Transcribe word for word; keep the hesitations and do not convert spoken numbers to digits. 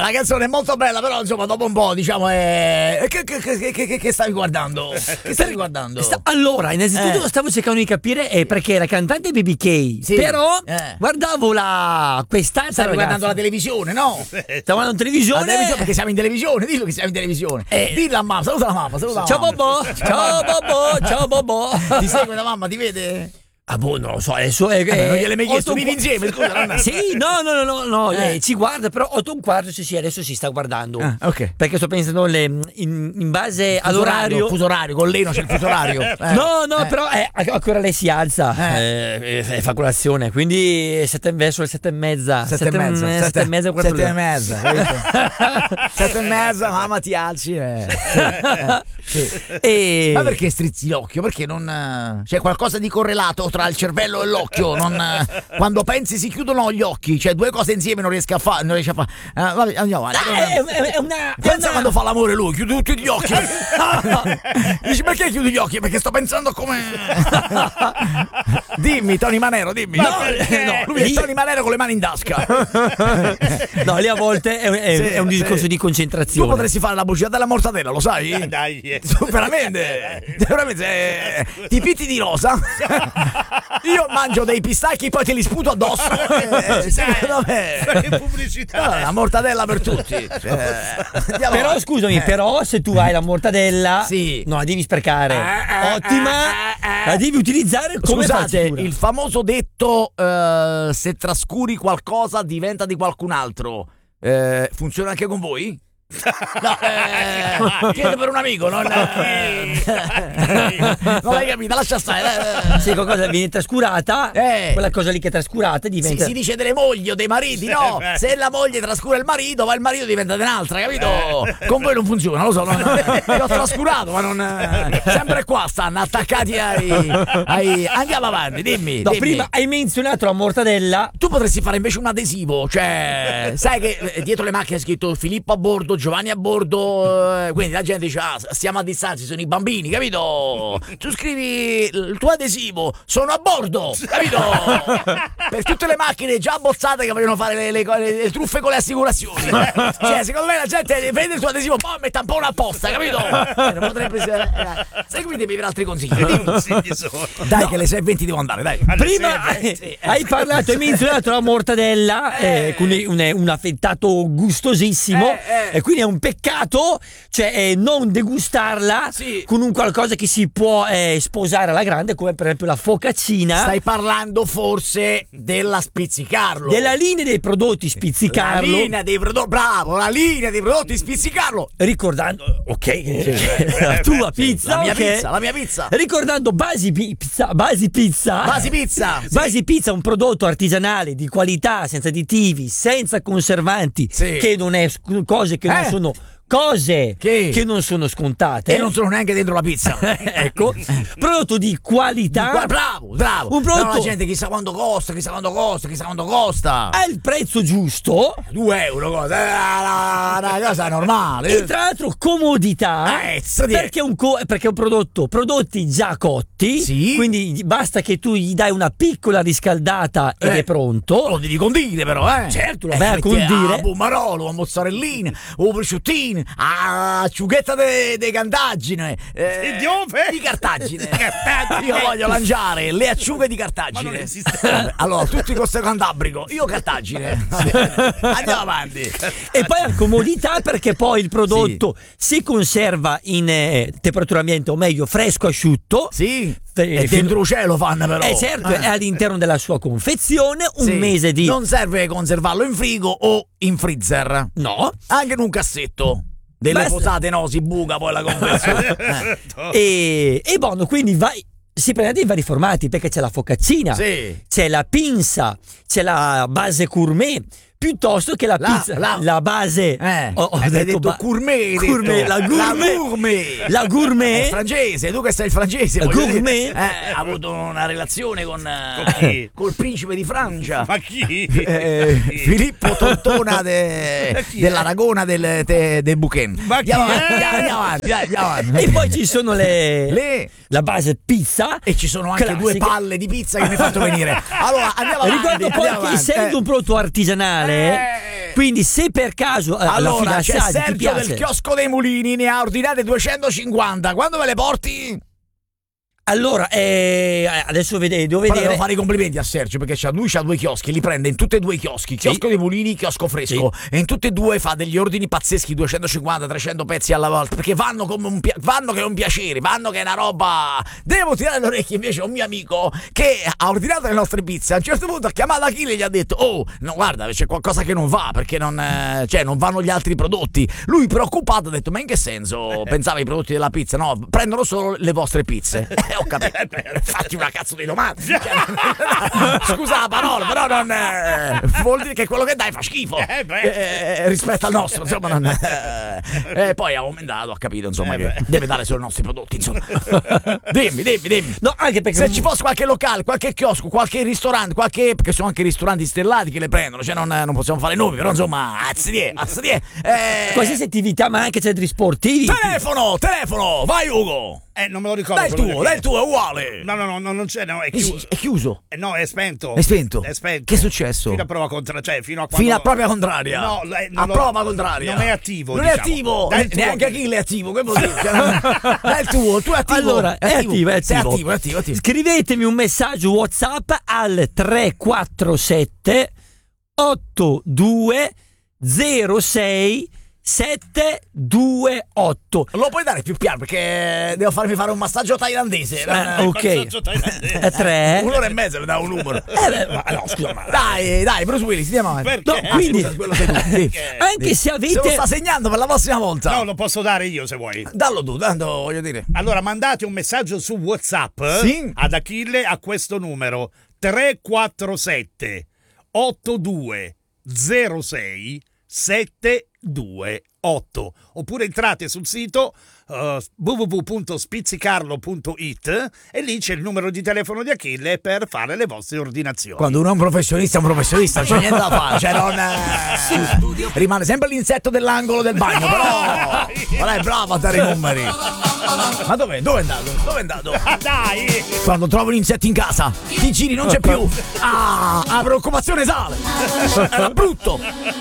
La canzone è molto bella, però insomma dopo un po' diciamo è... Che, che, che, che, che stavi guardando? Che stavi guardando? Sta... Allora, innanzitutto Eh. stavo cercando di capire eh, perché la cantante è B B K, Sì. però Eh. guardavo la quest'altra Stavi guardando la ragazza. televisione, no? Stavo guardando televisione. La televisione perché siamo in televisione, dillo che siamo in televisione. Eh. Dillo a mamma, saluta la mamma, saluta la Ciao mamma. Bobo, ciao Bobo, ciao Bobo. Ti segue la mamma, ti vede? Ah boh, non lo so, adesso è, Eh, non gliel'hai mai chiesto, otto vivi qua- insieme, scusa, non- Sì, no, no, no, no, no Eh. eh, ci guarda, però otto e un quarto, sì, sì, adesso si sta guardando. Ah, ok. Perché sto pensando le- in, in base Fuso all'orario. Fuso orario, con Leno c'è il fuso orario. Eh. No, no, Eh. però eh, ancora lei si alza Eh. eh, e fa colazione, quindi sette, verso le sette e mezza. Sette e mezza, eh, sette, sette e mezza, quarto sette e d'ora. mezza, capito? Sette e mezza, mamma ti alzi. Eh. Eh, sì. E... Ma perché strizzi l'occhio? Perché non eh, c'è qualcosa di correlato tra il cervello e l'occhio? Non, eh, quando pensi si chiudono gli occhi, cioè due cose insieme non riesco a fare, non riesci a fare. Eh, vabbè, andiamo avanti. Ah, è, è- è una, è Pensa una- quando fa l'amore lui, chiude tutti gli occhi. Dici perché chiudi gli occhi? Perché sto pensando come. Dimmi, Tony Manero, dimmi. No, Eh, no, lui è lì- Tony Manero con le mani in tasca. No, lì a volte è, è- Sì, è un discorso sì. di Tu concentrazione. potresti fare la bugia della mortadella, lo sai? Dai, eh. Tu veramente, veramente eh, ti pitti di rosa. Io mangio dei pistacchi poi te li sputo addosso. Eh, secondo me. Che pubblicità. Ah, la mortadella per tutti. Eh, andiamo Però avanti. scusami, Eh. però se tu hai la mortadella, Sì. non la devi sprecare. Eh, eh, Ottima, eh, eh, eh. la devi utilizzare come Scusate, fattura. il famoso detto eh, se trascuri qualcosa diventa di qualcun altro. Eh, funziona anche con voi? No, eh, chiedo per un amico, non, eh, non l'hai capito, lascia stare. eh. Se qualcosa viene trascurata, Eh. quella cosa lì che è trascurata Si, diventa. si dice delle mogli o dei mariti, no? Se la moglie trascura il marito, ma il marito diventa di un'altra, capito? Con voi non funziona, lo so, non, li ho trascurato, ma non. Sempre qua stanno attaccati ai. ai andiamo avanti, dimmi. No, dimmi. prima hai menzionato la mortadella. Tu potresti fare invece un adesivo, cioè, sai che eh, dietro le macchine è scritto Filippo a bordo, Giovanni a bordo, eh, quindi la gente dice, ah, stiamo a distanza, sono i bambini, capito? Tu scrivi il tuo adesivo, sono a bordo, capito? Per tutte le macchine già abbozzate che vogliono fare le, le, le- le truffe con le assicurazioni. Cioè, secondo me la gente vede il tuo adesivo, poi mette un po' una apposta, capito? Eh, non potrebbe essere- eh, seguitemi per altri consigli. dimmi. Consigli sono. Dai, che alle sei e venti devo andare, dai. Alle Prima sei, eh, sì. hai parlato, hai menzionato la mortadella eh, con un, un- un affettato gustosissimo, Eh, eh. e quindi è un peccato, cioè eh, non degustarla Sì. con un qualcosa che si può eh, sposare alla grande, come per esempio la focaccina. Stai parlando forse della spizzicarlo. Della linea dei prodotti La spizzicarlo, linea dei prodotti, bravo, la linea dei prodotti spizzicarlo. ricordando, ok, la tua pizza, La mia ok? pizza, la mia pizza. Ricordando Basi Pizza, Basi Pizza, Basi Pizza. Basi Pizza, un prodotto artigianale di qualità, senza additivi, senza conservanti, Sì. che non è sc- cose che non Eh. sono cose Che? che non sono scontate. E non sono neanche dentro la pizza. Ecco, prodotto di qualità. Guarda, bravo, bravo. Un prodotto- No, la gente chissà quanto costa, chissà quanto costa, chissà quanto costa. Ha il prezzo giusto due euro cosa? Eh, una, una cosa normale. e tra l'altro comodità, Eh, so di- perché è un, co- perché è un prodotto prodotti già cotti, Sì. quindi basta che tu gli dai una piccola riscaldata ed Eh. è pronto. Lo devi condire però, eh. Certo, lo Eh, vai a metti condire. A pomarolo, a mozzarellina, a prosciuttino, a ciughetta de, de Cartagine. Eh, Di dove? Di Cartagine. Cartagine. Io voglio lanciare le acciughe di Cartagine. Ma non esiste. Allora, tutti con questo cantabrico. Io Cartagine. Andiamo avanti. E poi ha comodità perché poi il prodotto si conserva in eh, temperatura ambiente, o meglio fresco asciutto. Sì. Eh, E fino- dentro cielo fanno però. Eh certo, è all'interno della sua confezione, un Sì. mese di... Non serve conservarlo in frigo o in freezer. No. Anche in un cassetto. Delle Basta. posate no, si buca poi la confezione. Eh. E, e buono, quindi vai, si prende dei vari formati, perché c'è la focaccina, Sì. c'è la pinza, c'è la base gourmet, piuttosto che la, La- pizza, la- la base... Eh, ho- ho hai detto ba- gourmet, hai detto. gourmet, la gourmet, La gourmet. la gourmet, È francese, tu che sei il francese, La voglio gourmet. dire, eh, ha avuto una relazione con, eh, Con chi? col principe di Francia. Ma chi? Eh, Filippo Tontona de- Chi è? dell'Aragona del, de- del Bouquet. Ma chi Andiamo è? avanti, andiamo avanti, dai, andiamo avanti. e poi ci sono le, Le- la base pizza, E ci sono anche due classica. palle di pizza che mi hai fatto venire. Allora, andiamo avanti. Ricordo poi andiamo che avanti. essendo un prodotto artigianale, Eh. Quindi se per caso eh, la Allora, c'è fidanzata ti Sergio piace, del chiosco dei mulini, ne ha ordinate duecentocinquanta. Quando me le porti? allora eh, adesso vede, devo Però vedere. devo fare i complimenti a Sergio perché c'ha, lui c'ha due chioschi, li prende in tutti e due i chioschi, chiosco dei mulini, chiosco fresco, e in tutti e due fa degli ordini pazzeschi, duecentocinquanta trecento pezzi alla volta, perché vanno come un pia- vanno che è un piacere, vanno che è una roba. Devo tirare le orecchie invece a un mio amico che ha ordinato le nostre pizze. A un certo punto ha chiamato Achille e gli ha detto: "Oh, no, guarda, c'è qualcosa che non va perché non, eh, cioè, non vanno gli altri prodotti". Lui preoccupato ha detto: "Ma in che senso?" Pensava ai prodotti della pizza. No, prendono solo le vostre pizze. Eh, ho capito. Fatti una cazzo di domanda. Scusa la parola, però non eh, vuol dire che quello che dai fa schifo Eh, beh. eh, rispetto al nostro, insomma. Non, eh, e poi ha aumentato, ha capito, insomma, Eh, che beh. deve dare solo i nostri prodotti, insomma. dimmi, dimmi, dimmi. No, anche perché Se ci fosse qualche locale, qualche chiosco, qualche ristorante, qualche, perché sono anche ristoranti stellati che le prendono, cioè non, non possiamo fare nomi, però insomma, azzie, azzie. Eh, qualsiasi attività, ma anche centri sportivi. telefono, telefono, vai Ugo. Eh, non me lo ricordo. Dai il quello tuo, che- dai il tuo, è uguale. No, no, no, no, non c'è, no, è Eh sì, chiuso. è chiuso. Eh, no, è spento. È spento? È spento. Che è successo? Fino a prova contraria, cioè fino a quando... Fino a propria contraria. No, lei- non a lo- prova contraria. non è attivo, Non è diciamo. attivo. Dai il Ne- tuo. neanche Achille è attivo. Che vuol dire? Cioè, non- Dai il tuo, il tuo è attivo. Allora, è attivo, è Sei attivo. attivo, è attivo, è attivo. Scrivetemi un messaggio WhatsApp al tre quattro sette otto due zero sei sette due otto. Lo puoi dare più piano perché devo farmi fare un massaggio thailandese. Non- Eh, ok. Passaggio thailandese. A tre. Un'ora e mezza mi dà un numero. Eh, beh, ma no, scusa, ma Dai, dai, Bruce Willis, andiamo avanti. Perché? No, quindi- scusa, quello sei tu. Sì. Perché? anche se Se lo avete sta segnando per la prossima volta. No, lo posso dare io se vuoi. Dallo tu, tanto voglio dire. Allora, mandate un messaggio su WhatsApp Sì. ad Achille a questo numero tre quattro sette otto due zero sei sette due otto, oppure entrate sul sito uh, w w w punto spizzicarlo punto it e lì c'è il numero di telefono di Achille per fare le vostre ordinazioni. Quando uno è un professionista è un professionista, non c'è niente da fare, cioè non eh, rimane sempre l'insetto dell'angolo del bagno, però però è bravo a dare i numeri. Ma dov'è? Dove è andato? Dove è andato? Ah, dai! Quando trovo un insetto in casa, ti giri, non c'è più. Ah, la preoccupazione sale. Era brutto.